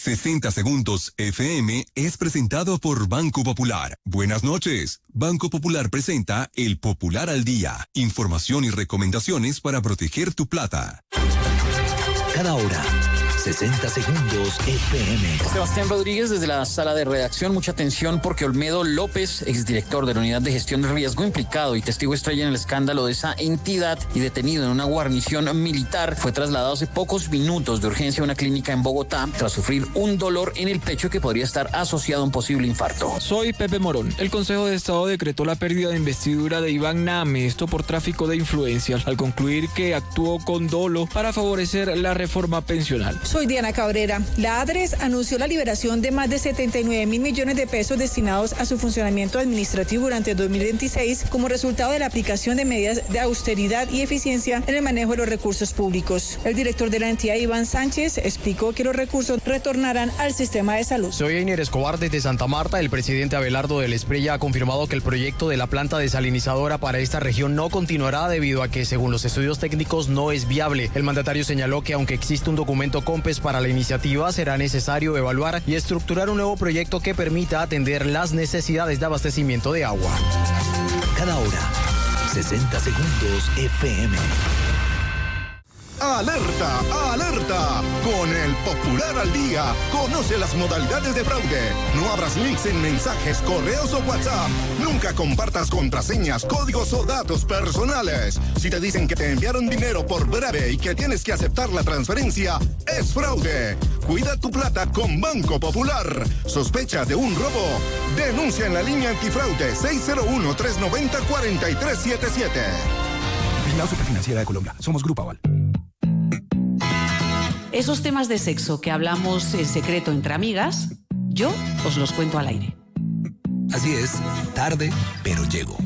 60 Segundos FM es presentado por Banco Popular. Buenas noches. Banco Popular presenta El Popular al Día. Información y recomendaciones para proteger tu plata. Cada hora, 60 Segundos FM. Sebastián Rodríguez desde la sala de redacción. Mucha atención porque Olmedo López, exdirector de la Unidad de Gestión de Riesgo, implicado y testigo estrella en el escándalo de esa entidad y detenido en una guarnición militar, fue trasladado hace pocos minutos de urgencia a una clínica en Bogotá tras sufrir un dolor en el pecho que podría estar asociado a un posible infarto. Soy Pepe Morón. El Consejo de Estado decretó la pérdida de investidura de Iván Name, esto por tráfico de influencias, al concluir que actuó con dolo para favorecer la reforma pensional. Soy Diana Cabrera. La ADRES anunció la liberación de más de 79.000 millones de pesos destinados a su funcionamiento administrativo durante 2026 como resultado de la aplicación de medidas de austeridad y eficiencia en el manejo de los recursos públicos. El director de la entidad, Iván Sánchez, explicó que los recursos retornarán al sistema de salud. Soy Einer Escobar desde Santa Marta. El presidente Abelardo del Espriella ha confirmado que el proyecto de la planta desalinizadora para esta región no continuará debido a que, según los estudios técnicos, no es viable. El mandatario señaló que aunque existe un documento COMPES para la iniciativa, será necesario evaluar y estructurar un nuevo proyecto que permita atender las necesidades de abastecimiento de agua. Cada hora, 60 Segundos FM. ¡Alerta! ¡Alerta! Con el Popular al Día, conoce las modalidades de fraude. No abras links en mensajes, correos o WhatsApp. Nunca compartas contraseñas, códigos o datos personales. Si te dicen que te enviaron dinero por breve y que tienes que aceptar la transferencia, es fraude. Cuida tu plata con Banco Popular. ¿Sospechas de un robo? Denuncia en la línea antifraude 601-390-4377. Vigilado Superfinanciera de Colombia. Somos Grupo Aval. Esos temas de sexo que hablamos en secreto entre amigas, yo os los cuento al aire. Así es, tarde, pero llego.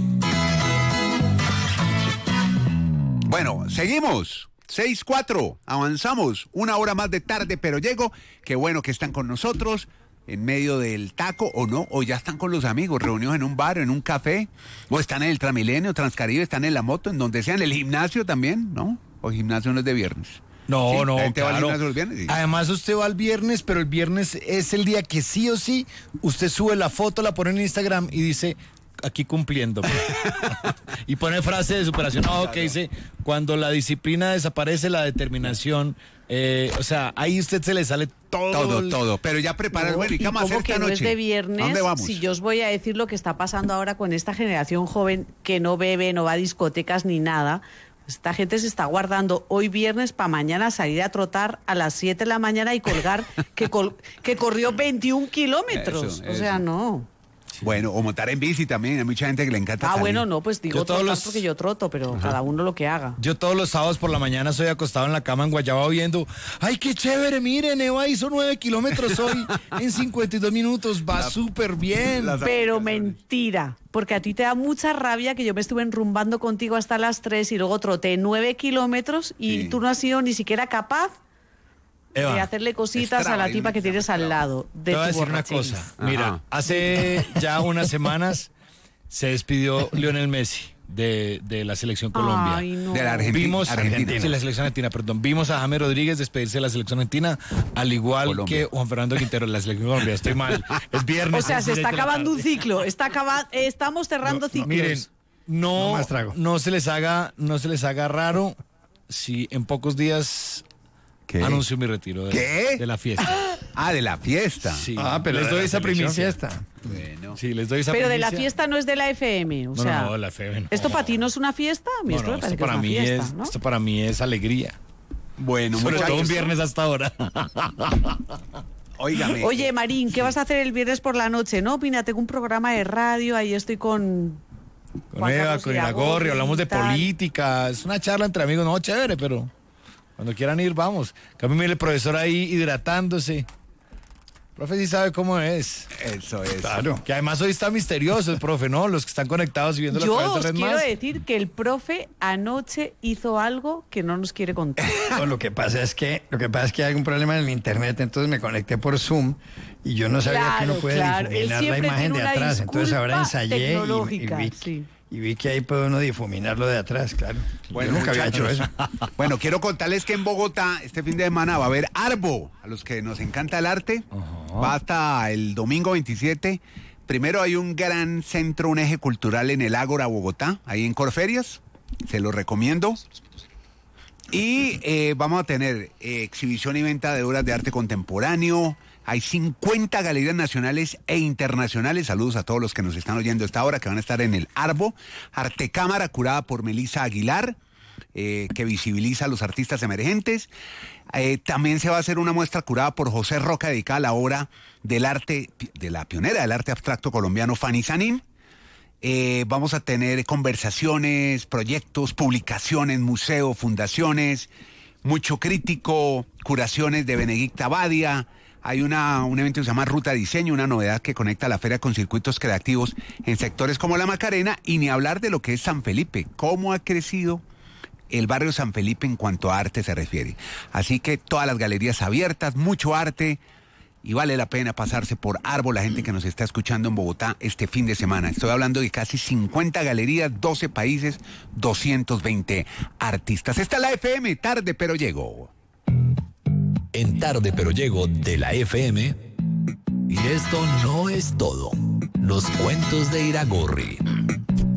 Bueno, seguimos. 6-4, avanzamos. Una hora más de tarde, pero llego. Qué bueno que están con nosotros en medio del taco, o no, o ya están con los amigos, reunidos en un bar, en un café, o están en el Transmilenio, Transcaribe, están en la moto, en donde sea, en el gimnasio también, ¿no? O gimnasio no es de viernes. No, Sí, no, claro. los viernes, sí. Además usted va el viernes, pero el viernes es el día que sí o sí usted sube la foto, la pone en Instagram y dice, aquí cumpliendo. Y pone frase de superación, que dice, cuando la disciplina desaparece, la determinación, o sea, ahí usted se le sale todo. Pero ya prepara, bueno, ¿y qué vamos a hacer que esta no noche? es de viernes, ¿A dónde vamos? si yo os voy a decir lo que está pasando ahora con esta generación joven que no bebe, no va a discotecas ni nada. Esta gente se está guardando hoy viernes para mañana salir a trotar a las 7 de la mañana y colgar que corrió 21 kilómetros. Eso. O sea, no. Bueno, o montar en bici también, hay mucha gente que le encanta salir. Bueno, no, pues digo trotar porque yo troto, pero cada uno lo que haga. Yo todos los sábados por la mañana soy acostado en la cama en Guayaba viendo, ¡ay, qué chévere! Miren, Eva hizo 9 kilómetros hoy en 52 minutos, va súper bien. Pero mentira, porque a ti te da mucha rabia que yo me estuve enrumbando contigo hasta las 3 y luego troté 9 kilómetros y tú no has sido ni siquiera capaz Eva, de hacerle cositas a la tipa que tienes al lado. Te voy a decir una cosa. Mira, hace ya unas semanas se despidió Lionel Messi de la selección Colombia. Ay, no. De la Argentina. Sí, la selección argentina, perdón. Vimos a James Rodríguez despedirse de la selección argentina, al igual Colombia. Que Juan Fernando Quintero de la selección Colombia. Estoy mal. Es viernes. O sea, se está acabando un ciclo. Estamos cerrando ciclos. Miren, no se les haga raro si en pocos días anuncio mi retiro de la fiesta. De la fiesta. Sí. Pero les doy esa primicia. Bueno. Sí, les doy esa Pero primicia. de la fiesta no es de la FM, o sea. No, la FM no. ¿Esto para ti no es una fiesta? A mí esto me parece que es una fiesta, ¿no? Esto para mí es alegría. Bueno, sobre todo un viernes hasta ahora. Óigame. Oye, Marín, ¿qué vas a hacer el viernes por la noche? No, mira, tengo un programa de radio, ahí estoy con Eva, con Iragorri, hablamos de política, es una charla entre amigos, no, chévere, pero cuando quieran ir, vamos. Mire el profesor ahí hidratándose. Profe sí sabe cómo es. Eso es. Claro. Que además hoy está misterioso el profe, ¿no? Los que están conectados y viendo la Yo través de os Red quiero Más. decir que el profe anoche hizo algo que no nos quiere contar. No, lo que pasa es que hay algún problema en el internet, entonces me conecté por Zoom y yo no sabía que uno puede difuminar la imagen de atrás, entonces ahora ensayé y y vi que ahí puede uno difuminarlo de atrás, claro. Bueno, Yo nunca había hecho eso. Bueno, quiero contarles que en Bogotá este fin de semana va a haber Arbo. A los que nos encanta el arte, va hasta el domingo 27. Primero hay un gran centro, un eje cultural en el Ágora, Bogotá, ahí en Corferias. Se lo recomiendo. Y vamos a tener exhibición y venta de obras de arte contemporáneo. Hay 50 galerías nacionales e internacionales. Saludos a todos los que nos están oyendo a esta hora, que van a estar en el Arbo. Artecámara, curada por Melissa Aguilar, que visibiliza a los artistas emergentes. También se va a hacer una muestra curada por José Roca, dedicada a la obra del arte, de la pionera del arte abstracto colombiano, Fanny Sanín. Vamos a tener conversaciones, proyectos, publicaciones, museos, fundaciones, mucho crítico, curaciones de Benedicta Badia. Hay un evento que se llama Ruta Diseño, una novedad que conecta la feria con circuitos creativos en sectores como la Macarena, y ni hablar de lo que es San Felipe, cómo ha crecido el barrio San Felipe en cuanto a arte se refiere. Así que todas las galerías abiertas, mucho arte, y vale la pena pasarse por Arbo, la gente que nos está escuchando en Bogotá este fin de semana. Estoy hablando de casi 50 galerías, 12 países, 220 artistas. Esta es la FM, tarde pero llego. En Tarde pero llego de la FM. Y esto no es todo. Los cuentos de Iragorri.